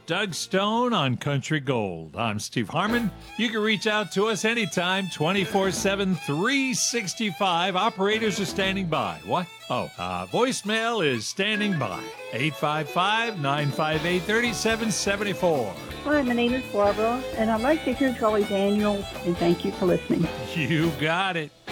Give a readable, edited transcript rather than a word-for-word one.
Doug Stone on Country Gold. I'm Steve Harmon. You can reach out to us anytime, 24/7, 365. Operators are standing by. What? Oh, voicemail is standing by. 855-958-3774. Hi, my name is Barbara, and I'd like to hear Charlie Daniels, and thank you for listening. You got it.